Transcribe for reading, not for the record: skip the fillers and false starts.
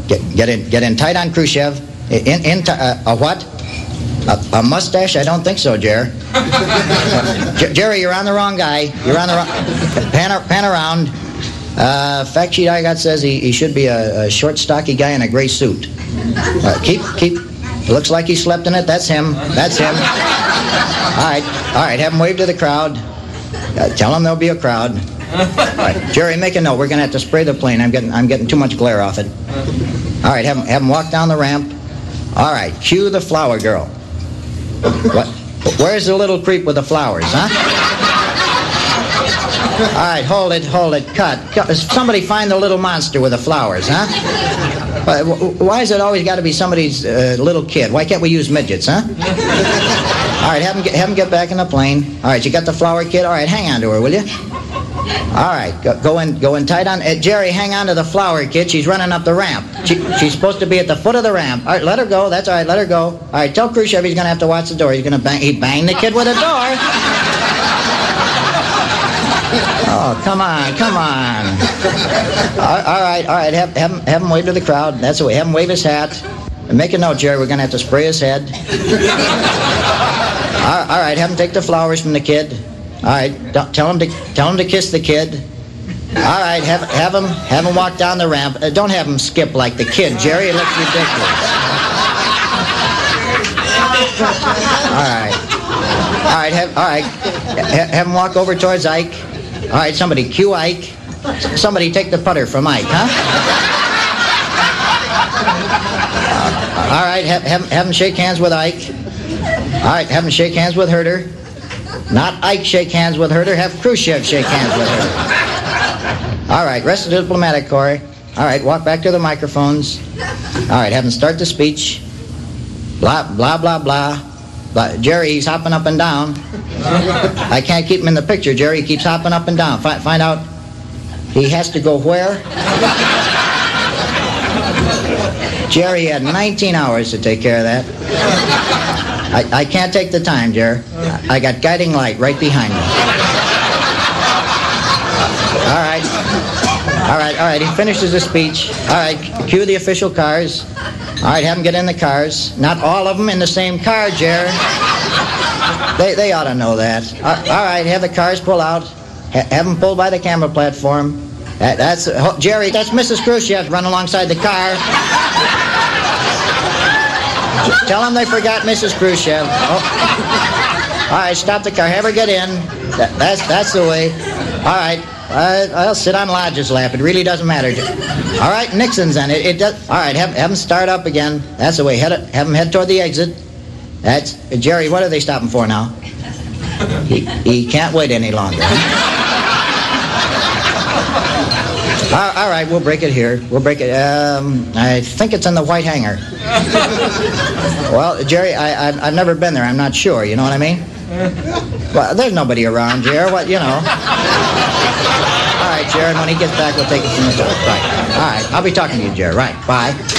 Get in tight on Khrushchev. A what? A mustache? I don't think so, Jer. Jerry, you're on the wrong guy. You're on the wrong... Pan around. Fact sheet I got says he should be a short, stocky guy in a gray suit. Keep... Looks like he slept in it. That's him. That's him. All right. Have him wave to the crowd. Tell him there'll be a crowd. All right, Jerry, make a note. We're gonna have to spray the plane. I'm getting too much glare off it. All right, have him walk down the ramp. All right, cue the flower girl. What? Where's the little creep with the flowers, huh? All right, hold it. Cut. Somebody find the little monster with the flowers, huh? Why is it always got to be somebody's little kid? Why can't we use midgets, huh? All right, have him get back in the plane. All right, you got the flower kid? All right, hang on to her, will you? All right, go in tight on... Jerry, hang on to the flower kid. She's running up the ramp. She's supposed to be at the foot of the ramp. All right, let her go. That's all right, let her go. All right, tell Khrushchev he's going to have to watch the door. He's going to bang the kid with a door. Oh, come on. All right, have him wave to the crowd. That's the way. Have him wave his hat. And make a note, Jerry, we're going to have to spray his head. All right, have him take the flowers from the kid. All right, tell him to kiss the kid. All right, have him walk down the ramp. Don't have him skip like the kid, Jerry. It looks ridiculous. All right, have him walk over towards Ike. All right, somebody cue Ike. Somebody take the putter from Ike, huh? All right, have him shake hands with Ike. All right, have him shake hands with Herter. Not Ike shake hands with Herter, have Khrushchev shake hands with Herter. All right, rest of the diplomatic corps. All right, walk back to the microphones. All right, have them start the speech. Blah, blah, blah, blah. Jerry, he's hopping up and down. I can't keep him in the picture, Jerry. He keeps hopping up and down. Find out he has to go where? Jerry had 19 hours to take care of that. I can't take the time, Jerry. I got guiding light right behind me. All right. He finishes the speech. All right, cue the official cars. All right, have them get in the cars. Not all of them in the same car, Jerry. They ought to know that. All right, have the cars pull out. Have them pulled by the camera platform. Jerry, that's Mrs. Khrushchev running alongside the car. Tell them they forgot Mrs. Khrushchev. Oh. All right, stop the car. Have her get in. That's the way. All right. I'll sit on Lodge's lap. It really doesn't matter. All right, Nixon's on it. It does. All right, have him start up again. That's the way. Have him head toward the exit. That's Jerry. What are they stopping for now? He can't wait any longer. All right, we'll break it here. We'll break it. I think it's in the White Hangar. Well, Jerry, I've never been there. I'm not sure. You know what I mean? Well, there's nobody around, Jerry. What, you know? All right, Jerry. When he gets back, we'll take it from the top. Right. All right. I'll be talking to you, Jerry. Right. Bye.